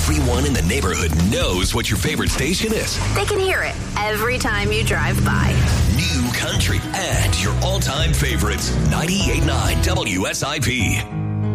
Everyone in the neighborhood knows what your favorite station is. They can hear it every time you drive by. New country and your all-time favorites. 98.9 WSIP.